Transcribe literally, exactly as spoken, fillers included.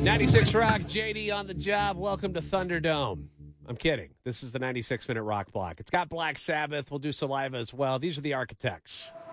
ninety-six Rock, J D on the job. Welcome to Thunderdome. I'm kidding. This is the ninety-six minute rock block. It's got Black Sabbath. We'll do Saliva as well. These are the Architects.